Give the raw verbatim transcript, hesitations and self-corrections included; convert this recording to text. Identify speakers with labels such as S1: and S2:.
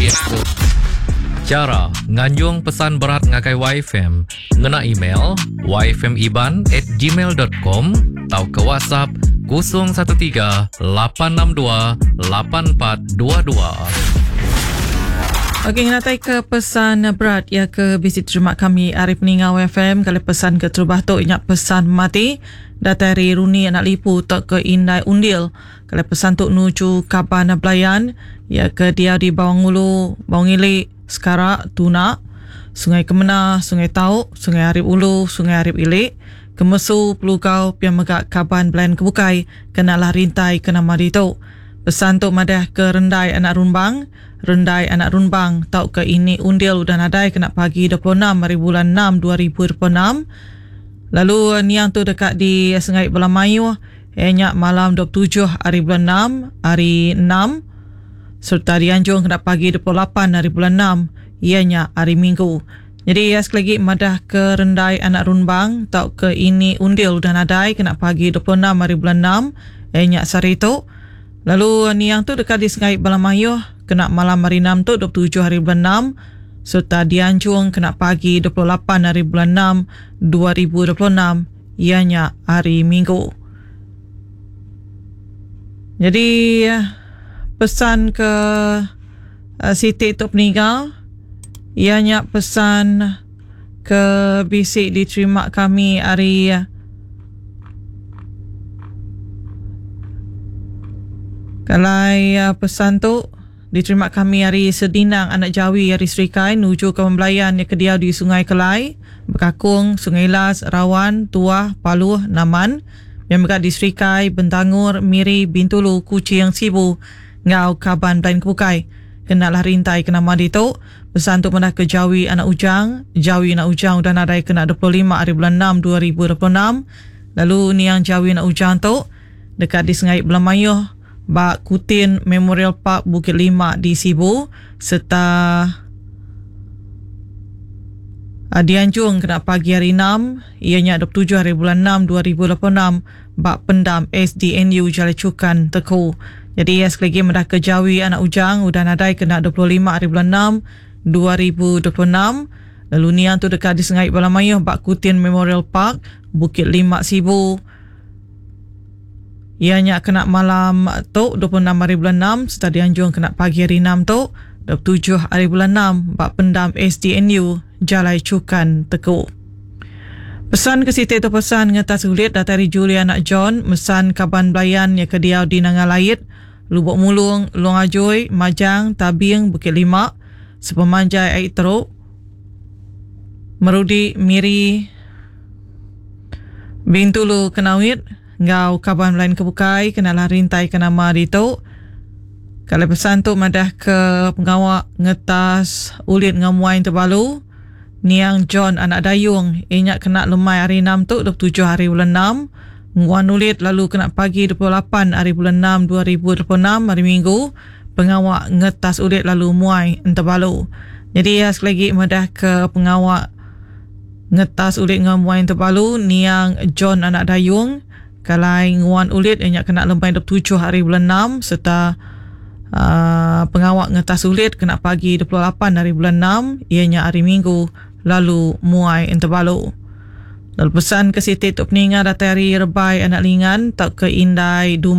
S1: Facebook. Cara nganjung pesan berat ngakai Y F M ngena email y f m iban at gmail dot com atau ke WhatsApp kosong satu tiga lapan enam dua lapan empat dua dua.
S2: Okey, ngatai ke pesan berat ya ke visit rumah kami Arif Ningau Y F M kalau pesan ke terubah tu ingat pesan mati datari Runi anak lipu tak ke Indai Undil kalau pesan tu nuju Kaban Belayan ya ke dia di Bawang Ulu, Bawang Ilik, Sekarak, Tuna, Sungai Kemenah, Sungai Tauk, Sungai Arif Ulu, Sungai Arif Ilik, Kemesu, Pelugau, Piang Megak, Kaban Belayan Kebukai, kenalah rintai kena mari tu. Pesan tu madah ke Rendai Anak Runbang, Rendai Anak Runbang, tau ke ini Undil udah nadai kena pagi dua puluh enam hari bulan enam dua ribu dua puluh enam. Lalu niang tu dekat di Sungai Belamayu, enyak malam dua puluh tujuh hari bulan enam, hari enam. Serta di Anjung kena pagi dua puluh lapan hari bulan enam, ianya hari Minggu. Jadi ya sekali lagi madah ke Rendai Anak Runbang, tau ke ini Undil udah nadai kena pagi dua puluh enam hari bulan enam, ianya Sarito. Lalu niang tu dekat di Sungai Belamayu kena malam hari enam tu dua puluh tujuh hari bulan enam. Serta di Anjung kena pagi dua puluh lapan hari bulan enam dua ribu dua puluh enam, ianya hari Minggu. Jadi pesan ke uh, Siti Tok Peninggal, ianya pesan ke bisik diterima kami hari uh, kalai uh, pesan tu diterima kami hari Sedinang Anak Jawi hari Serikai nuju ke Pembelayan yang kediau di Sungai Kelai, Bekakung, Sungai Las, Rawan, Tuah, Paluh, Naman yang berada di Serikai, Bentangur, Miri, Bintulu, Kuching, Sibu, Ngau, Kaban Belayan Kebukai. Kenalah rintai kena madi tu. Pesan tu pernah ke Jawi Anak Ujang, Jawi Anak Ujang udah nadai kena dua puluh lima hari bulan enam dua ribu dua puluh enam. Lalu ni yang Jawi Anak Ujang tu dekat di Sungai Belamayuh, Bak Kutin Memorial Park Bukit Lima di Sibu, serta uh, di Anjung kena pagi hari enam, ianya dua puluh tujuh hari bulan enam dua ribu dua puluh enam, Bak Pendam S D N U Jalai Cukan Teku. Jadi ya sekali lagi mendah ke Jawi Anak Ujang udah nadai kena dua puluh lima hari bulan enam dua ribu dua puluh enam. Lalu niang tu dekat di Sungai Belamayuh, Bak Kutin Memorial Park Bukit Lima Sibu, ianya kena malam tu dua puluh enam hari bulan enam, serta di Anjung kena pagi hari enam tu dua puluh tujuh hari bulan enam, Bak Pendam S D N U Jalai Cukan Teku. Pesan ke Siti tu pesan ngetas ulit datari Juli Anak John, mesan Kaban Belayan yang kediau di Nangalait, Lubuk Mulung, Long Ajoy, Majang, Tabing, Bukit Lima, Sepemanjai Air Teruk, Merudi, Miri, Bintulu, Kenawit, Ngau, Kaban Belayan Kebukai, kenalah rintai ke nama itu. Kalau pesan tu madah ke pengawak ngetas ulit ngamuain terbalu, Niang John Anak Dayung, inyak kena lemai hari enam tu dua puluh tujuh hari bulan enam, Nguan ulit lalu kena pagi dua puluh lapan hari bulan enam dua ribu dua puluh enam hari Minggu, pengawak ngetas ulit lalu muai terbalu. Jadi ya sekali lagi madah ke pengawak ngetas ulit ngamuain terbalu, Niang John Anak Dayung, kalai nguan ulit inyak kena lemai dua puluh tujuh hari bulan enam, serta uh, pengawak ngetas ulit kena pagi dua puluh lapan hari bulan enam, ianya hari Minggu, lalu muai interbalu. Lalu pesan ke Siti Tok Peninggal datari Rebai Anak Lingan tak ke Indai